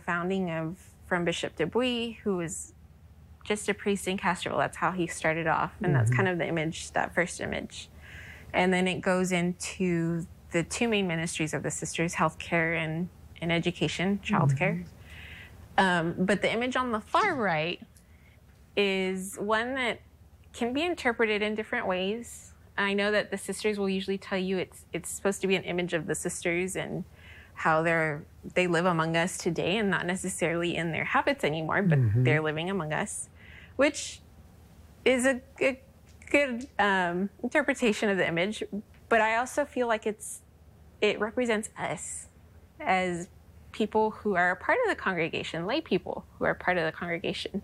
founding from Bishop Dubuis, who was just a priest in Castroville. That's how he started off. And that's kind of the image, that first image. And then it goes into the two main ministries of the sisters, healthcare and education, childcare. But the image on the far right is one that can be interpreted in different ways. I know that the sisters will usually tell you it's supposed to be an image of the sisters and how they live among us today, and not necessarily in their habits anymore, but they're living among us, which is a good interpretation of the image. But I also feel like it represents us as people who are a part of the congregation, lay people who are part of the congregation.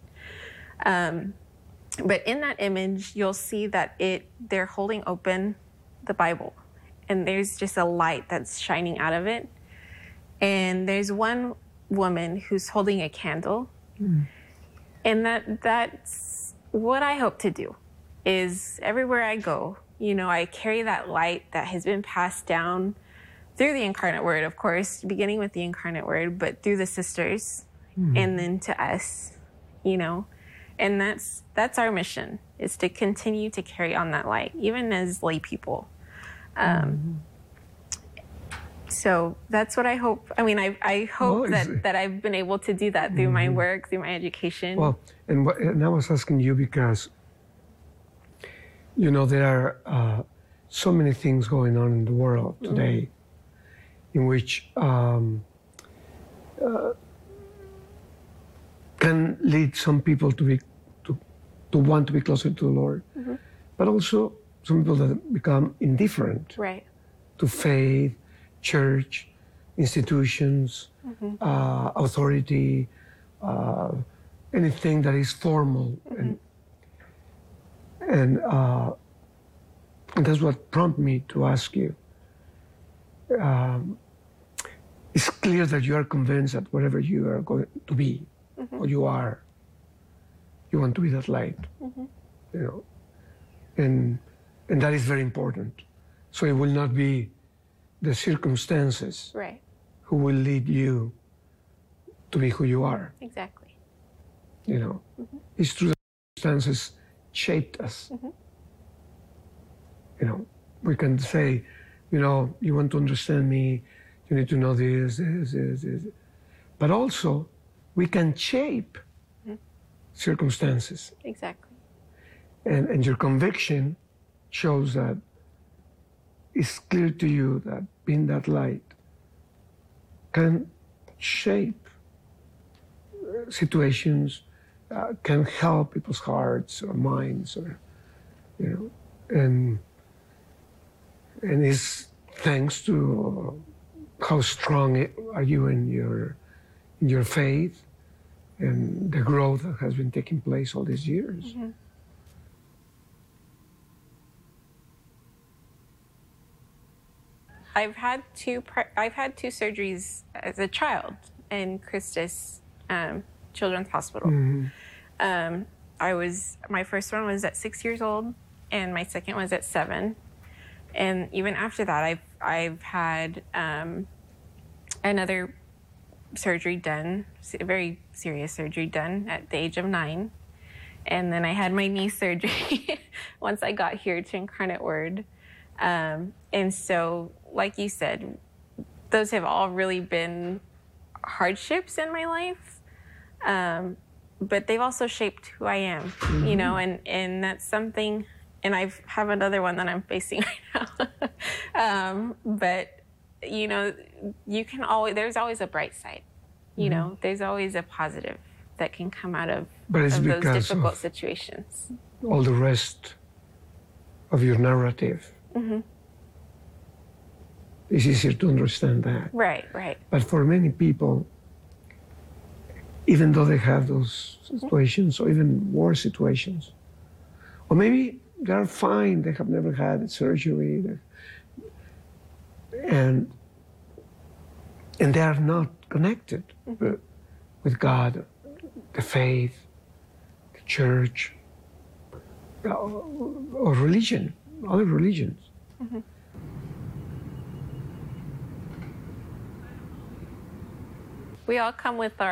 But in that image, you'll see that they're holding open the Bible, and there's just a light that's shining out of it. And there's one woman who's holding a candle. And that's what I hope to do, is everywhere I go, I carry that light that has been passed down through the Incarnate Word, of course, beginning with the Incarnate Word, but through the sisters and then to us, And that's our mission, is to continue to carry on that light, even as lay people. So that's what I hope. I mean, I hope that I've been able to do that through my work, through my education. Well, and I was asking you because, there are so many things going on in the world today in which can lead some people to want to be closer to the Lord, but also some people that become indifferent to faith, church, institutions, authority, anything that is formal, and that's what prompted me to ask you. It's clear that you are convinced that whatever you are going to be, or you are, you want to be that light, and that is very important. So it will not be the circumstances who will lead you to be who you are. Exactly. It's true that circumstances shaped us. We can say, you want to understand me, you need to know this. But also, we can shape circumstances. Exactly. And your conviction shows that it's clear to you that being that light can shape situations, can help people's hearts or minds, or and it's thanks to how strong are you in your faith and the growth that has been taking place all these years. I've had two surgeries as a child in Christus Children's Hospital. My first one was at 6 years old, and my second was at 7. And even after that, I've had another surgery done, a very serious surgery done at the age of 9. And then I had my knee surgery once I got here to Incarnate Word. And so, like you said, those have all really been hardships in my life. But they've also shaped who I am, and that's something, and I have another one that I'm facing right now. But, you can there's always a bright side, there's always a positive that can come out of those difficult situations. All the rest of your narrative. It's easier to understand that. Right. But for many people, even though they have those situations, or even worse situations, or maybe they're fine, they have never had surgery, and they are not connected with God, the faith, the church, or religion, other religions. We all come with our